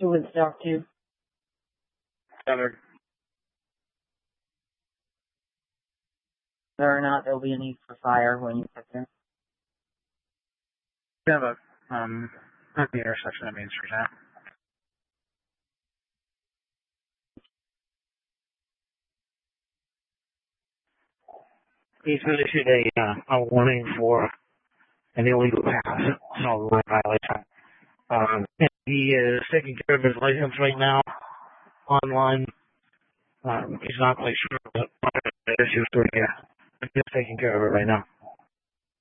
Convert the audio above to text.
to Woodstock too. Covered. Whether or not there'll be a need for fire when you get there. We have a, at the intersection of Main Street now. He's been issued a warning for an illegal pass, so we're violation. And he is taking care of his license right now, online. He's not quite sure what the issues are here. He's just taking care of it right now.